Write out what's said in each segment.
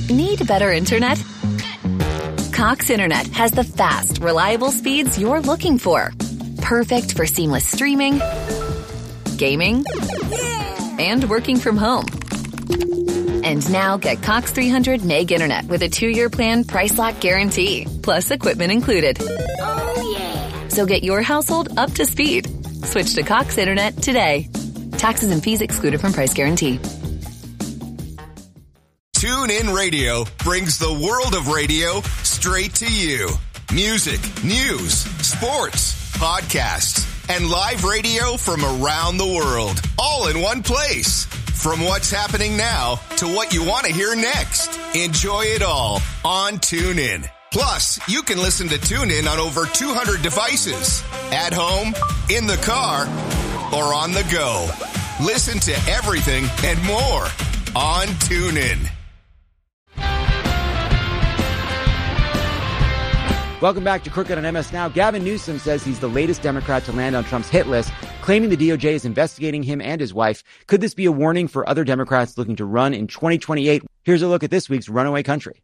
Need better internet? Cox Internet has the fast, reliable speeds you're looking for. Perfect for seamless streaming, gaming, and working from home. And now get Cox 300 meg internet with a 2-year plan price lock guarantee, plus equipment included. Oh, yeah. So get your household up to speed. Switch to Cox Internet today. Taxes and fees excluded from price guarantee. TuneIn Radio brings the world of radio straight to you. Music, news, sports, podcasts, and live radio from around the world, all in one place. From what's happening now to what you want to hear next. Enjoy it all on TuneIn. Plus, you can listen to TuneIn on over 200 devices. At home, in the car, or on the go. Listen to everything and more on TuneIn. Welcome back to Crooked on MS Now. Gavin Newsom says he's the latest Democrat to land on Trump's hit list, claiming the DOJ is investigating him and his wife. Could this be a warning for other Democrats looking to run in 2028? Here's a look at this week's Runaway Country.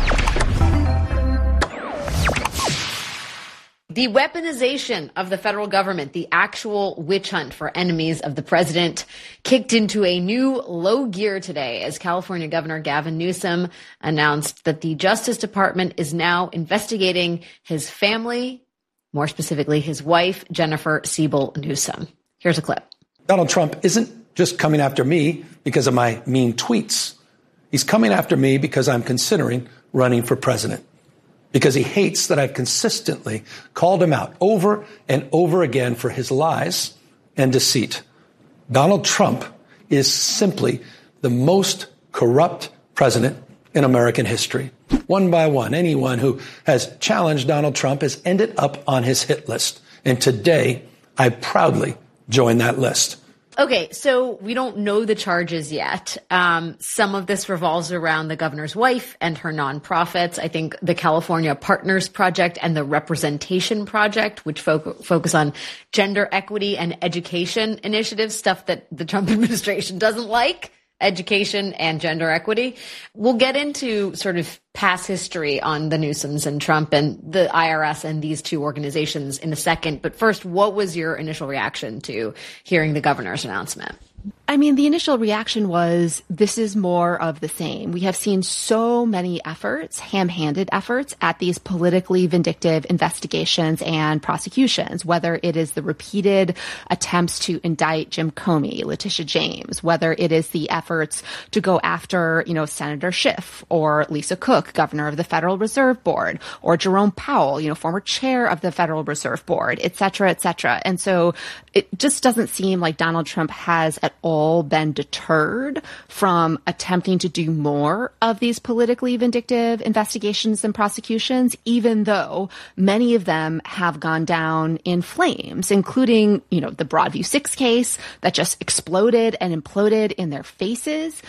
The weaponization of the federal government, the actual witch hunt for enemies of the president, kicked into a new low gear today as California Governor Gavin Newsom announced that the Justice Department is now investigating his family, more specifically his wife, Jennifer Siebel Newsom. Here's a clip. Donald Trump isn't just coming after me because of my mean tweets. He's coming after me because I'm considering running for president. Because he hates that I've consistently called him out over and over again for his lies and deceit. Donald Trump is simply the most corrupt president in American history. One by one, anyone who has challenged Donald Trump has ended up on his hit list. And today, I proudly join that list. Okay, so we don't know the charges yet. Some of this revolves around the governor's wife and her nonprofits. I think the California Partners Project and the Representation Project, which focus on gender equity and education initiatives, stuff that the Trump administration doesn't like. Education and gender equity. We'll get into sort of past history on the Newsoms and Trump and the IRS and these two organizations in a second. But first, what was your initial reaction to hearing the governor's announcement? I mean, the initial reaction was, this is more of the same. We have seen so many efforts, ham-handed efforts, at these politically vindictive investigations and prosecutions, whether it is the repeated attempts to indict Jim Comey, Letitia James, whether it is the efforts to go after, Senator Schiff or Lisa Cook, governor of the Federal Reserve Board, or Jerome Powell, former chair of the Federal Reserve Board, et cetera, et cetera. And so it just doesn't seem like Donald Trump has at all been deterred from attempting to do more of these politically vindictive investigations and prosecutions, even though many of them have gone down in flames, including, the Broadview 6 case that just exploded and imploded in their faces.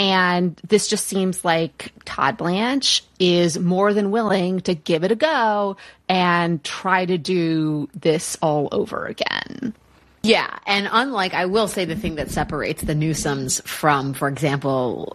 And this just seems like Todd Blanche is more than willing to give it a go and try to do this all over again. Yeah, and unlike, I will say, the thing that separates the Newsoms from, for example,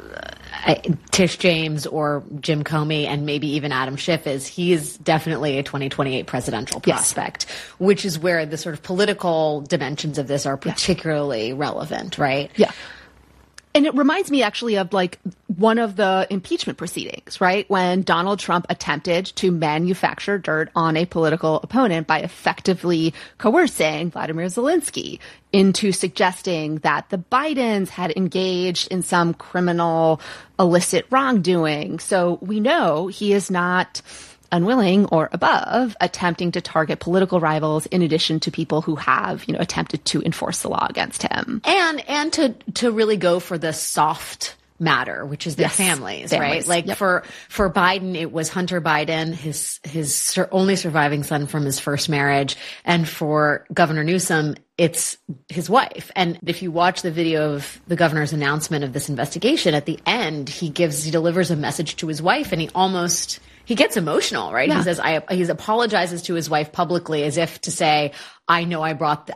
Tish James or Jim Comey and maybe even Adam Schiff is he is definitely a 2028 presidential prospect, yes, which is where the sort of political dimensions of this are particularly relevant, right? Yeah. And it reminds me actually of one of the impeachment proceedings, right? When Donald Trump attempted to manufacture dirt on a political opponent by effectively coercing Vladimir Zelensky into suggesting that the Bidens had engaged in some criminal illicit wrongdoing. So we know he is not unwilling or above attempting to target political rivals in addition to people who have, attempted to enforce the law against him. And to really go for the soft matter, which is their families, right? For Biden, it was Hunter Biden, his only surviving son from his first marriage. And for Governor Newsom, it's his wife. And if you watch the video of the governor's announcement of this investigation, at the end, he delivers a message to his wife, and he gets emotional, right? Yeah. He says, he apologizes to his wife publicly as if to say, I know I brought,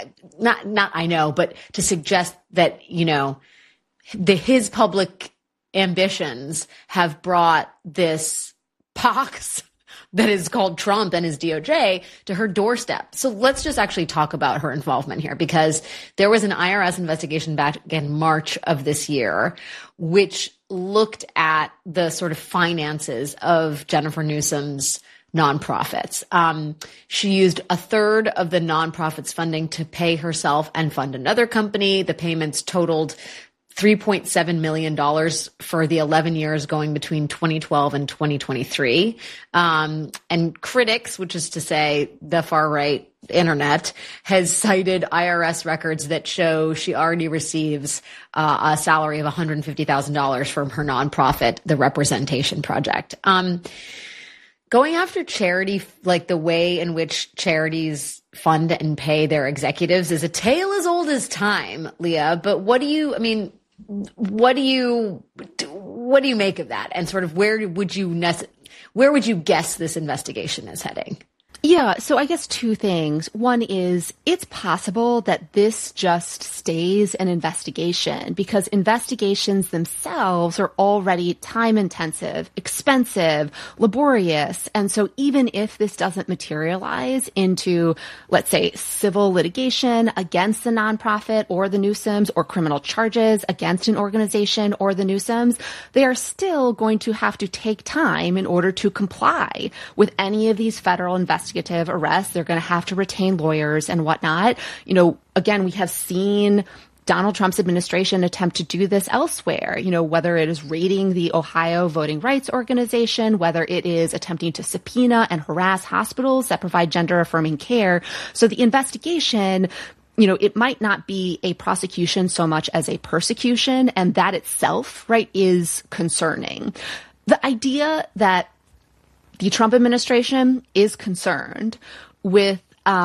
not I know, but to suggest that, his public ambitions have brought this pox that is called Trump and his DOJ to her doorstep. So let's just actually talk about her involvement here, because there was an IRS investigation back in March of this year, which looked at the sort of finances of Jennifer Newsom's nonprofits. She used a third of the nonprofit's funding to pay herself and fund another company. The payments totaled $3.7 million for the 11 years going between 2012 and 2023. And critics, which is to say the far right internet, has cited IRS records that show she already receives a salary of $150,000 from her nonprofit, the Representation Project. Going after charity, like the way in which charities fund and pay their executives, is a tale as old as time, Leah. But what do you make of that? And sort of where would you guess this investigation is heading? Yeah, so I guess two things. One is it's possible that this just stays an investigation because investigations themselves are already time-intensive, expensive, laborious. And so even if this doesn't materialize into, let's say, civil litigation against the nonprofit or the Newsoms or criminal charges against an organization or the Newsoms, they are still going to have to take time in order to comply with any of these federal investigative arrests. They're going to have to retain lawyers and whatnot. You know, again, we have seen Donald Trump's administration attempt to do this elsewhere, you know, whether it is raiding the Ohio Voting Rights Organization, whether it is attempting to subpoena and harass hospitals that provide gender-affirming care. So the investigation, you know, it might not be a prosecution so much as a persecution, and that itself, right, is concerning. The idea that the Trump administration is concerned with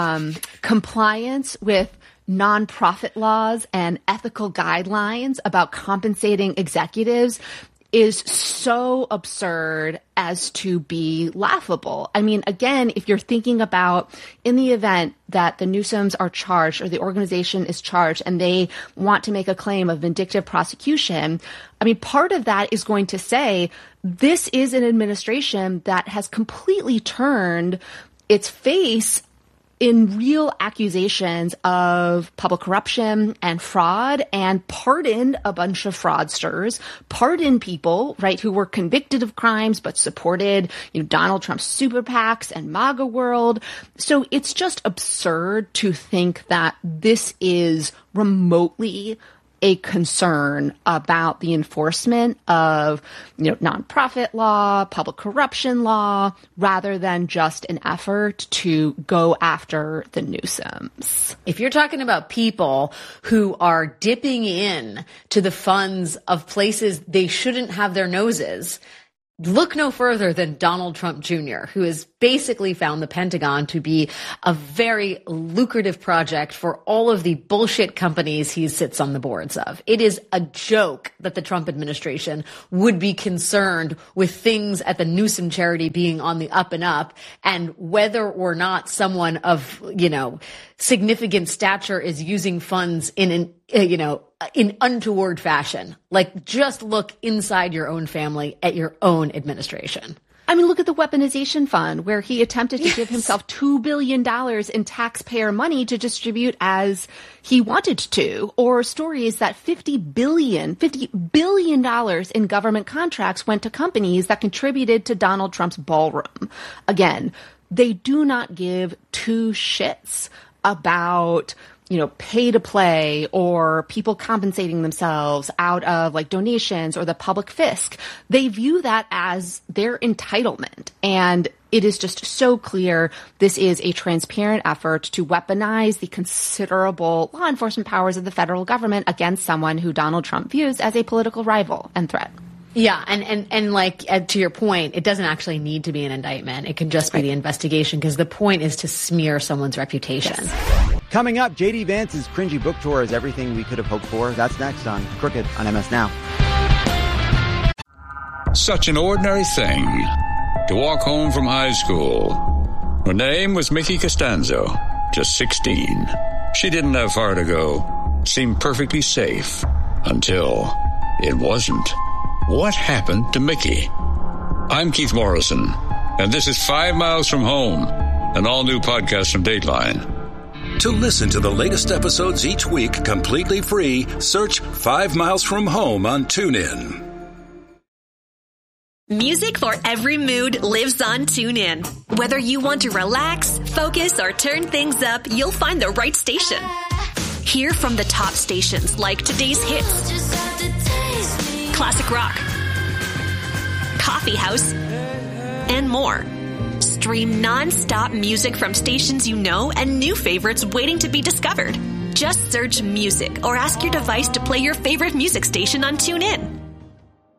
compliance with nonprofit laws and ethical guidelines about compensating executives is so absurd as to be laughable. I mean, again, if you're thinking about in the event that the Newsoms are charged or the organization is charged and they want to make a claim of vindictive prosecution, I mean, part of that is going to say this is an administration that has completely turned its face in real accusations of public corruption and fraud, and pardoned a bunch of fraudsters, pardoned people, right, who were convicted of crimes but supported, you know, Donald Trump's super PACs and MAGA world. So it's just absurd to think that this is remotely a concern about the enforcement of, you know, nonprofit law, public corruption law, rather than just an effort to go after the Newsoms. If you're talking about people who are dipping in to the funds of places they shouldn't have their noses, look no further than Donald Trump Jr., who has basically found the Pentagon to be a very lucrative project for all of the bullshit companies he sits on the boards of. It is a joke that the Trump administration would be concerned with things at the Newsom charity being on the up and up, and whether or not someone of, you know, significant stature is using funds in untoward fashion. Like, just look inside your own family at your own administration. I mean, look at the weaponization fund where he attempted to give himself $2 billion in taxpayer money to distribute as he wanted to, or stories that $50 billion in government contracts went to companies that contributed to Donald Trump's ballroom. Again, they do not give two shits about, you know, pay to play or people compensating themselves out of like donations or the public fisc. They view that as their entitlement. And it is just so clear this is a transparent effort to weaponize the considerable law enforcement powers of the federal government against someone who Donald Trump views as a political rival and threat. Yeah, and like to your point, it doesn't actually need to be an indictment. It can just be the investigation, because the point is to smear someone's reputation. Yes. Coming up, J.D. Vance's cringy book tour is everything we could have hoped for. That's next on Crooked on MS Now. Such an ordinary thing to walk home from high school. Her name was Mickey Costanzo, just 16. She didn't have far to go. Seemed perfectly safe until it wasn't. What happened to Mickey? I'm Keith Morrison, and this is 5 Miles from Home, an all-new podcast from Dateline. To listen to the latest episodes each week completely free, search 5 Miles from Home on TuneIn. Music for every mood lives on TuneIn. Whether you want to relax, focus, or turn things up, you'll find the right station. Hear from the top stations like Today's Hits, Classic Rock, Coffee House, and more. Stream non-stop music from stations you know and new favorites waiting to be discovered. Just search music or ask your device to play your favorite music station on TuneIn.